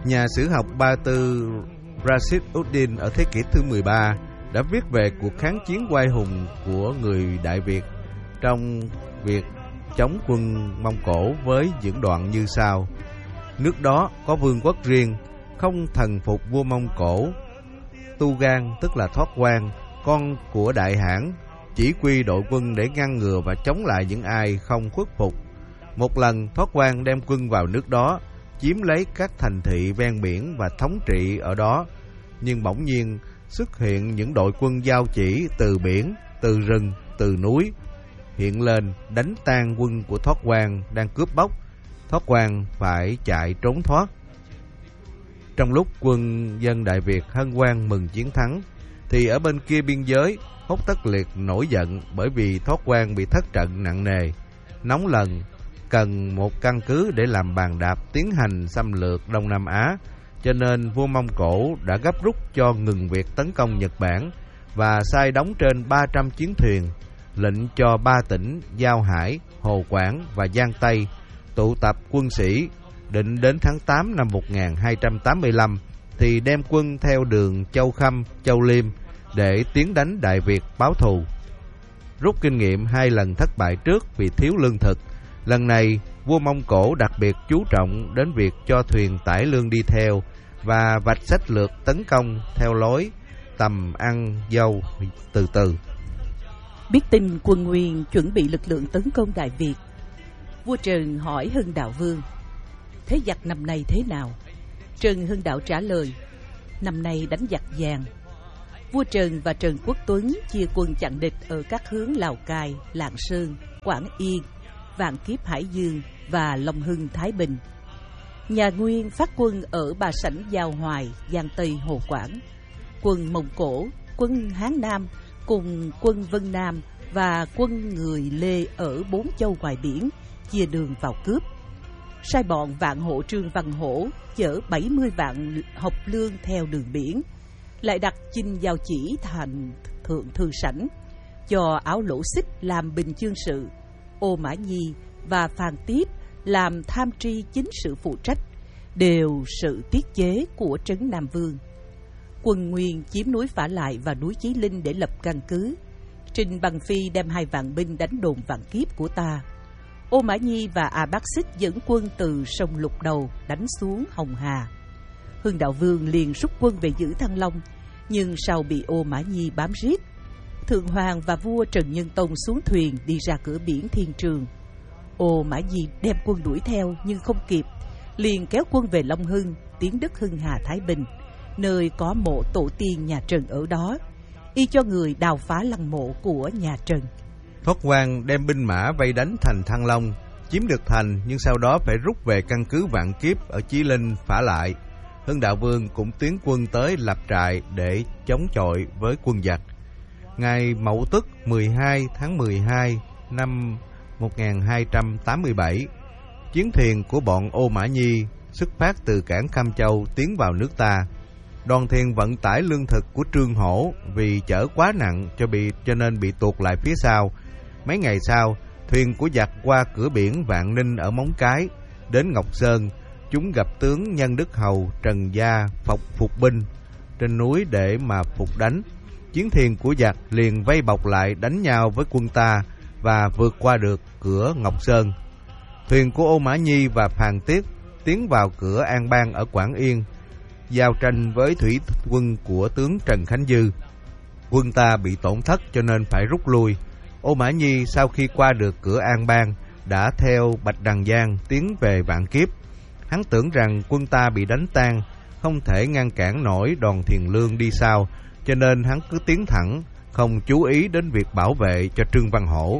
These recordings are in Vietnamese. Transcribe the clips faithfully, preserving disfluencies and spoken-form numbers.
Nhà sử học Ba Tư Rashid Uddin ở thế kỷ thứ mười ba đã viết về cuộc kháng chiến oai hùng của người Đại Việt trong việc chống quân Mông Cổ với những đoạn như sau. Nước đó có vương quốc riêng, không thần phục vua Mông Cổ. Tu Gan, tức là Thoát Quan, con của Đại Hãn, chỉ huy đội quân để ngăn ngừa và chống lại những ai không khuất phục. Một lần Thoát Quan đem quân vào nước đó, chiếm lấy các thành thị ven biển và thống trị ở đó. Nhưng bỗng nhiên xuất hiện những đội quân giao chỉ từ biển, từ rừng, từ núi hiện lên đánh tan quân của Thoát Quan đang cướp bóc. Thoát Quan phải chạy trốn thoát. Trong lúc quân dân Đại Việt hân hoan mừng chiến thắng, thì ở bên kia biên giới, Hốt Tất Liệt nổi giận bởi vì Thoát Quan bị thất trận nặng nề, nóng lần, cần một căn cứ để làm bàn đạp tiến hành xâm lược Đông Nam Á, cho nên vua Mông Cổ đã gấp rút cho ngừng việc tấn công Nhật Bản và sai đóng trên ba trăm chiến thuyền, lệnh cho ba tỉnh Giao Hải, Hồ Quảng và Giang Tây tụ tập quân sĩ, định đến tháng tám năm một nghìn hai trăm tám mươi lăm thì đem quân theo đường Châu Khâm, Châu Liêm để tiến đánh Đại Việt báo thù. Rút kinh nghiệm hai lần thất bại trước vì thiếu lương thực, lần này vua Mông Cổ đặc biệt chú trọng đến việc cho thuyền tải lương đi theo và vạch sách lược tấn công theo lối tầm ăn dâu từ từ. Biết tin quân Nguyên chuẩn bị lực lượng tấn công Đại Việt, vua Trần hỏi Hưng Đạo Vương: thế giặc năm nay thế nào? Trần Hưng Đạo trả lời: năm nay đánh giặc vàng. Vua Trần và Trần Quốc Tuấn chia quân chặn địch ở các hướng Lào Cai, Lạng Sơn, Quảng Yên, Vạn Kiếp Hải Dương và Long Hưng Thái Bình. Nhà Nguyên phát quân ở Ba Sảnh Giao Hoài, Giang Tây, Hồ Quảng. Quân Mông Cổ, quân Hán Nam cùng quân Vân Nam và quân người Lê ở bốn châu ngoài biển chia đường vào cướp. Sai bọn Vạn Hộ Trương Văn Hổ chở bảy mươi vạn hộc lương theo đường biển, lại đặt chinh giao chỉ thành Thượng Thư Sảnh, cho Áo Lỗ Xích làm bình chương sự, Ô Mã Nhi và Phàn Tiếp làm tham tri chính sự phụ trách, đều sự tiết chế của trấn Nam Vương. Quân Nguyên chiếm núi Phả Lại và núi Chí Linh để lập căn cứ. Trình Bằng Phi đem hai vạn binh đánh đồn Vạn Kiếp của ta. Ô Mã Nhi và A Bác Xích dẫn quân từ sông Lục Đầu đánh xuống Hồng Hà. Hưng Đạo Vương liền rút quân về giữ Thăng Long, nhưng sau bị Ô Mã Nhi bám riết. Thượng Hoàng và vua Trần Nhân Tông xuống thuyền đi ra cửa biển Thiên Trường. Ô Mã Nhi đem quân đuổi theo nhưng không kịp, liền kéo quân về Long Hưng, tiến đất Hưng Hà Thái Bình, nơi có mộ tổ tiên nhà Trần ở đó, y cho người đào phá lăng mộ của nhà Trần. Thoát Quan đem binh mã vây đánh thành Thăng Long, chiếm được thành nhưng sau đó phải rút về căn cứ Vạn Kiếp ở Chí Linh Phả Lại. Hưng Đạo Vương cũng tiến quân tới lập trại để chống chọi với quân giặc. Ngày Mậu Tuất mười hai tháng mười hai năm một nghìn hai trăm tám mươi bảy, chiến thuyền của bọn Ô Mã Nhi xuất phát từ cảng Cam Châu tiến vào nước ta. Đoàn thuyền vận tải lương thực của Trương Hổ vì chở quá nặng cho bị cho nên bị tuột lại phía sau. Mấy ngày sau, thuyền của giặc qua cửa biển Vạn Ninh ở Móng Cái, đến Ngọc Sơn, chúng gặp tướng Nhân Đức Hầu Trần Gia phục phục binh trên núi để mà phục đánh. Chiến thuyền của giặc liền vây bọc lại đánh nhau với quân ta và vượt qua được cửa Ngọc Sơn. Thuyền của Ô Mã Nhi và Phàn Tiết tiến vào cửa An Bang ở Quảng Yên, giao tranh với thủy quân của tướng Trần Khánh Dư. Quân ta bị tổn thất cho nên phải rút lui. Ô Mã Nhi sau khi qua được cửa An Bang đã theo Bạch Đằng Giang tiến về Vạn Kiếp. Hắn tưởng rằng quân ta bị đánh tan, không thể ngăn cản nổi đoàn Thiền Lương đi sau, cho nên hắn cứ tiến thẳng, không chú ý đến việc bảo vệ cho Trương Văn Hổ.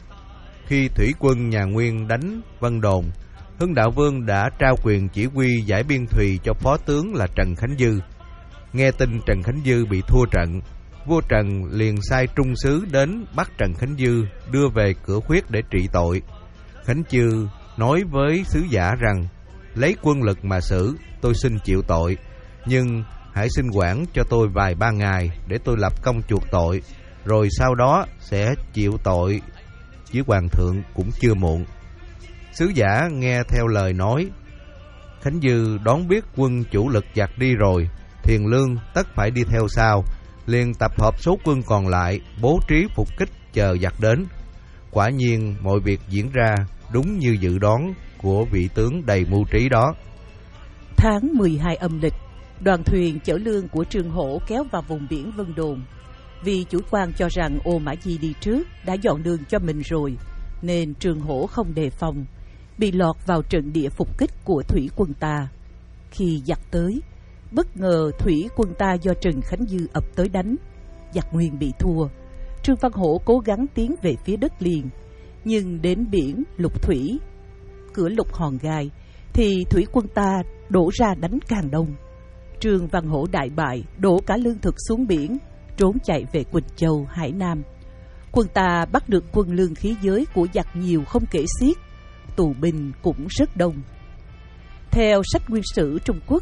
Khi thủy quân nhà Nguyên đánh Vân Đồn, Hưng Đạo Vương đã trao quyền chỉ huy giải biên thùy cho phó tướng là Trần Khánh Dư. Nghe tin Trần Khánh Dư bị thua trận, vua Trần liền sai trung sứ đến bắt Trần Khánh Dư đưa về cửa Khuyết để trị tội. Khánh Dư nói với sứ giả rằng: lấy quân lực mà xử, tôi xin chịu tội, nhưng hãy xin quản cho tôi vài ba ngày để tôi lập công chuộc tội, rồi sau đó sẽ chịu tội với hoàng thượng cũng chưa muộn. Sứ giả nghe theo lời nói, Khánh Dư đón biết quân chủ lực giặc đi rồi, Thiền Lương tất phải đi theo sau, liền tập hợp số quân còn lại, bố trí phục kích chờ giặc đến. Quả nhiên mọi việc diễn ra đúng như dự đoán của vị tướng đầy mưu trí đó. Tháng mười hai âm lịch, đoàn thuyền chở lương của Trương Hổ kéo vào vùng biển Vân Đồn. Vì chủ quan cho rằng Ô Mã Di đi trước đã dọn đường cho mình rồi, nên Trương Hổ không đề phòng, bị lọt vào trận địa phục kích của thủy quân ta. Khi giặc tới, bất ngờ thủy quân ta do Trần Khánh Dư ập tới đánh, giặc nguyên bị thua. Trương Văn Hổ cố gắng tiến về phía đất liền, nhưng đến biển Lục Thủy, cửa Lục Hòn Gai, thì thủy quân ta đổ ra đánh càng đông. Trương Văn Hổ đại bại, đổ cả lương thực xuống biển, trốn chạy về Quỳnh Châu, Hải Nam. Quân ta bắt được quân lương khí giới của giặc nhiều không kể xiết, tù binh cũng rất đông. Theo sách nguyên sử Trung Quốc,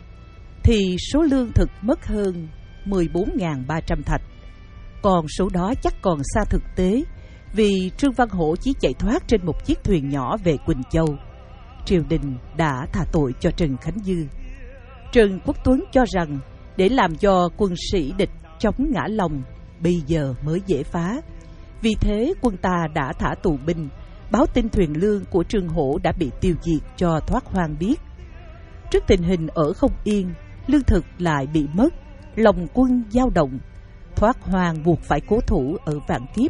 thì số lương thực mất hơn mười bốn nghìn ba trăm thạch. Còn số đó chắc còn xa thực tế, vì Trương Văn Hổ chỉ chạy thoát trên một chiếc thuyền nhỏ về Quỳnh Châu. Triều đình đã tha tội cho Trần Khánh Dư. Trần Quốc Tuấn cho rằng để làm cho quân sĩ địch chống ngã lòng, bây giờ mới dễ phá. Vì thế quân ta đã thả tù binh, báo tin thuyền lương của Trương Hổ đã bị tiêu diệt cho Thoát Hoang biết. Trước tình hình ở không yên, lương thực lại bị mất, lòng quân dao động, Thoát Hoang buộc phải cố thủ ở Vạn Kiếp.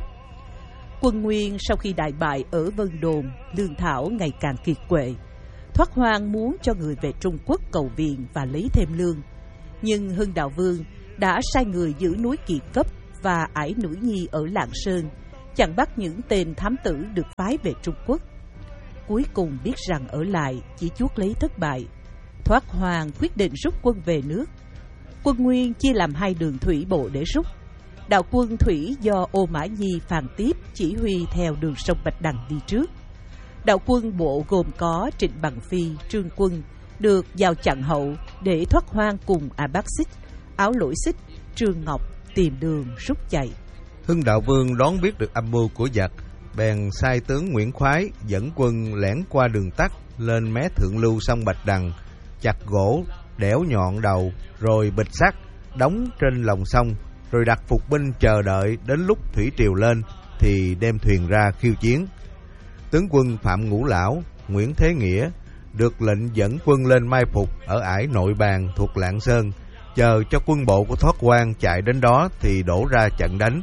Quân Nguyên sau khi đại bại ở Vân Đồn, lương thảo ngày càng kiệt quệ. Thoát Hoang muốn cho người về Trung Quốc cầu viện và lấy thêm lương, nhưng Hưng Đạo Vương đã sai người giữ núi Kỳ Cấp và ải Nữ Nhi ở Lạng Sơn, chặn bắt những tên thám tử được phái về Trung Quốc. Cuối cùng biết rằng ở lại chỉ chuốc lấy thất bại, Thoát Hoang quyết định rút quân về nước. Quân Nguyên chia làm hai đường thủy bộ để rút. Đạo quân thủy do Ô Mã Nhi Phàn Tiếp chỉ huy theo đường sông Bạch Đằng đi trước. Đạo quân bộ gồm có Trịnh Bằng Phi, Trương Quân được giao chặn hậu để Thoát Hoang cùng A Bác Xích, Áo Lỗi Xích, Trương Ngọc tìm đường rút chạy. Hưng Đạo Vương đón biết được âm mưu của giặc, bèn sai tướng Nguyễn Khoái dẫn quân lẻn qua đường tắt lên mé thượng lưu sông Bạch Đằng, chặt gỗ đẽo nhọn đầu, rồi bịch sắt đóng trên lòng sông, rồi đặt phục binh chờ đợi đến lúc thủy triều lên thì đem thuyền ra khiêu chiến. Tướng quân Phạm Ngũ Lão, Nguyễn Thế Nghĩa được lệnh dẫn quân lên mai phục ở ải Nội Bàn thuộc Lạng Sơn, chờ cho quân bộ của Thoát Hoang chạy đến đó thì đổ ra trận đánh.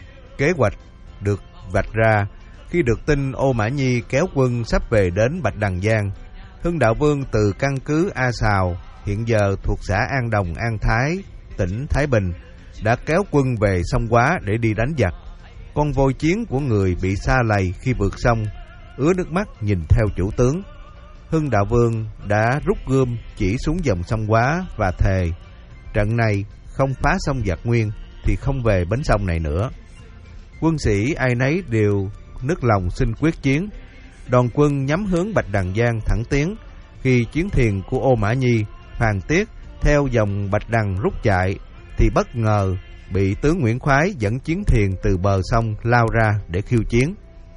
Kế hoạch được vạch ra khi được tin Ô Mã Nhi kéo quân sắp về đến Bạch Đằng Giang. Hưng Đạo Vương từ căn cứ A Sào, hiện giờ thuộc xã An Đồng, An Thái, tỉnh Thái Bình, đã kéo quân về sông Quá để đi đánh giặc. Con voi chiến của người bị sa lầy khi vượt sông, ứa nước mắt nhìn theo chủ tướng. Hưng Đạo Vương đã rút gươm chỉ xuống dòng sông Quá và thề trận này không phá xong giặc Nguyên thì không về bến sông này nữa. Quân sĩ ai nấy đều nức lòng xin quyết chiến. Đoàn quân nhắm hướng Bạch Đằng Giang thẳng tiến. Khi chiến thuyền của Ô Mã Nhi, Phàn Tiết theo dòng Bạch Đằng rút chạy thì bất ngờ bị tướng Nguyễn Khoái dẫn chiến thuyền từ bờ sông lao ra để khiêu chiến.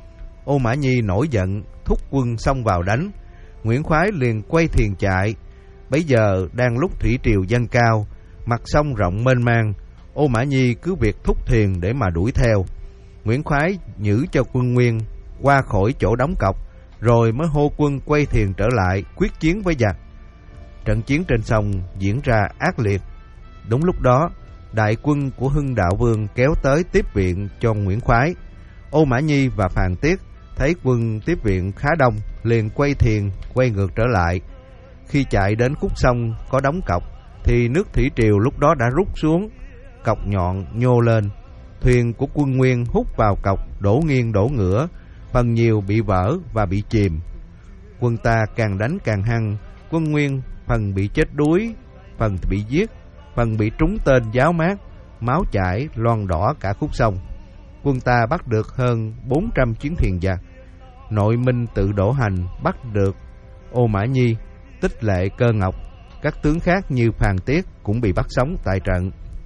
Ô Mã Nhi nổi giận thúc quân xông vào đánh. Nguyễn Khoái liền quay thuyền chạy. Bấy giờ đang lúc thủy triều dâng cao, mặt sông rộng mênh mang, Ô Mã Nhi cứ việc thúc thuyền để mà đuổi theo. Nguyễn Khoái nhử cho quân Nguyên qua khỏi chỗ đóng cọc, rồi mới hô quân quay thuyền trở lại quyết chiến với giặc. Trận chiến trên sông diễn ra ác liệt. Đúng lúc đó, đại quân của Hưng Đạo Vương kéo tới tiếp viện cho Nguyễn Khoái. Ô Mã Nhi và Phàn Tiết thấy quân tiếp viện khá đông, liền quay thuyền quay ngược trở lại. Khi chạy đến khúc sông có đóng cọc thì nước thủy triều lúc đó đã rút xuống, cọc nhọn nhô lên. Thuyền của quân Nguyên hút vào cọc, đổ nghiêng đổ ngửa, phần nhiều bị vỡ và bị chìm. Quân ta càng đánh càng hăng, quân Nguyên phần bị chết đuối, phần bị giết, phần bị trúng tên giáo mát, máu chảy loang đỏ cả khúc sông. Quân ta bắt được hơn bốn trăm chiến thuyền giặc. Nội Minh tự đổ hành bắt được Ô Mã Nhi, Tích Lệ, Cơ Ngọc. Các tướng khác như Phàn Tiết cũng bị bắt sống tại trận.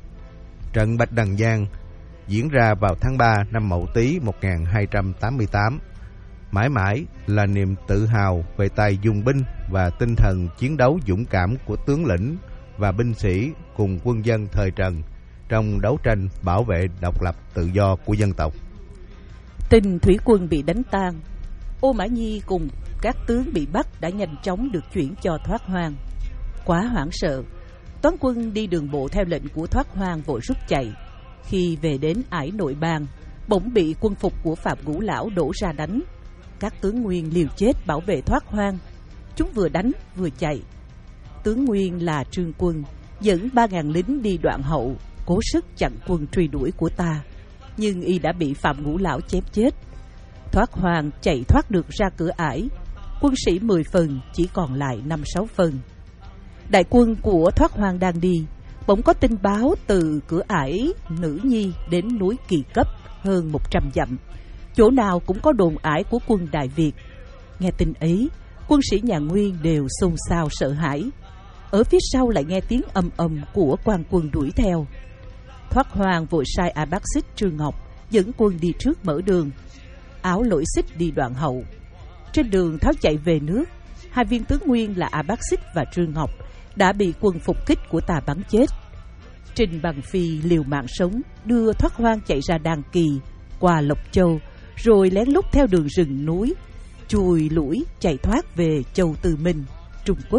Trận Bạch Đằng Giang diễn ra vào tháng ba năm Mậu Tý một nghìn hai trăm tám mươi tám. mãi mãi là niềm tự hào về tài dùng binh và tinh thần chiến đấu dũng cảm của tướng lĩnh và binh sĩ cùng quân dân thời Trần trong đấu tranh bảo vệ độc lập tự do của dân tộc. Tin thủy quân bị đánh tan, Ô Mã Nhi cùng các tướng bị bắt đã nhanh chóng được chuyển cho Thoát Hoang. Quá hoảng sợ, toán quân đi đường bộ theo lệnh của Thoát Hoang vội rút chạy. Khi về đến ải Nội Bang, bỗng bị quân phục của Phạm Ngũ Lão đổ ra đánh. Các tướng Nguyên liều chết bảo vệ Thoát Hoang, chúng vừa đánh vừa chạy. Tướng Nguyên là Trương Quân dẫn ba ngàn lính đi Đoạn Hậu, cố sức chặn quân truy đuổi của ta, nhưng y đã bị Phạm Ngũ Lão chém chết. Thoát Hoang chạy thoát được ra cửa ải, quân sĩ mười phần chỉ còn lại năm sáu phần. Đại quân của Thoát Hoang đang đi, bỗng có tin báo từ cửa ải Nữ Nhi đến núi Kỳ Cấp hơn một trăm dặm, chỗ nào cũng có đồn ải của quân Đại Việt. Nghe tin ấy, quân sĩ nhà Nguyên đều xôn xao sợ hãi. Ở phía sau lại nghe tiếng ầm ầm của quan quân đuổi theo. Thoát Hoang vội sai A Bác Xích Trương Ngọc dẫn quân đi trước mở đường, Áo Lỗi Xích đi Đoạn Hậu. Trên đường tháo chạy về nước, hai viên tướng Nguyên là A Bác Xích và Trương Ngọc đã bị quân phục kích của ta bắn chết. Trình Bằng Phi liều mạng sống đưa Thoát Hoang chạy ra Đan Kỳ, qua Lộc Châu, rồi lén lút theo đường rừng núi chùi lủi chạy thoát về Châu Tư Minh, Trung Quốc.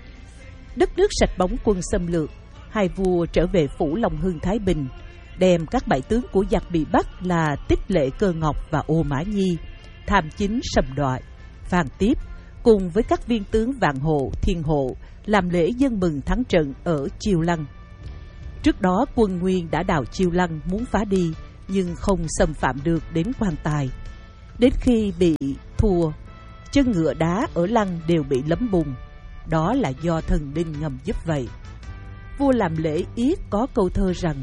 Đất nước sạch bóng quân xâm lược, hai vua trở về phủ Long Hưng Thái Bình, đem các bại tướng của giặc bị bắt là Tích Lệ Cơ Ngọc và Ô Mã Nhi, Tham Chính Sầm Đoại, Phan Tiếp cùng với các viên tướng Vạn Hộ, Thiên Hộ làm lễ dân mừng thắng trận ở Chiêu Lăng. Trước đó quân Nguyên đã đào Chiêu Lăng muốn phá đi, nhưng không xâm phạm được đến quan tài. Đến khi bị thua, chân ngựa đá ở Lăng đều bị lấm bùn. Đó là do thần đinh ngầm giúp vậy. Vua làm lễ yết có câu thơ rằng: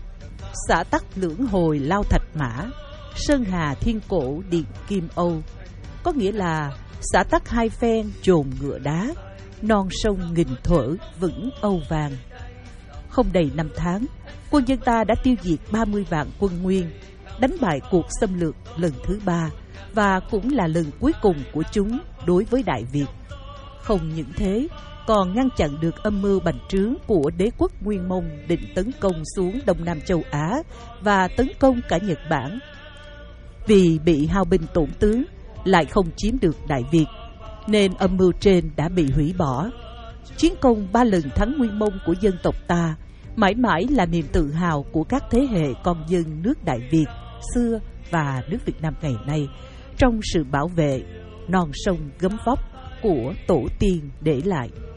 xã tắc lưỡng hồi lao thạch mã, sơn hà thiên cổ điện kim âu. Có nghĩa là xã tắc hai phen chồn ngựa đá, non sông nghìn thuở vững âu vàng. Không đầy năm tháng, quân dân ta đã tiêu diệt ba mươi vạn quân Nguyên, đánh bại cuộc xâm lược lần thứ ba và cũng là lần cuối cùng của chúng đối với Đại Việt. Không những thế, còn ngăn chặn được âm mưu bành trướng của đế quốc Nguyên Mông định tấn công xuống Đông Nam châu Á và tấn công cả Nhật Bản. Vì bị hao binh tổn tướng, lại không chiếm được Đại Việt, nên âm mưu trên đã bị hủy bỏ. Chiến công ba lần thắng Nguyên Mông của dân tộc ta mãi mãi là niềm tự hào của các thế hệ con dân nước Đại Việt xưa và nước Việt Nam ngày nay, trong sự bảo vệ non sông gấm vóc của tổ tiên để lại.